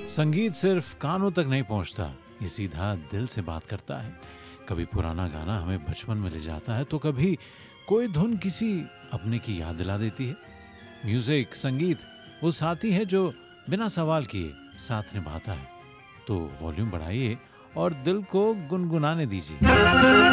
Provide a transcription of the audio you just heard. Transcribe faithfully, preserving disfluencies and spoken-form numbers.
संगीत सिर्फ कानों तक नहीं पहुंचता, ये सीधा दिल से बात करता है। कभी पुराना गाना हमें बचपन में ले जाता है, तो कभी कोई धुन किसी अपने की याद दिला देती है। म्यूजिक, संगीत वो साथी है जो बिना सवाल किए साथ निभाता है। तो वॉल्यूम बढ़ाइए और दिल को गुनगुनाने दीजिए।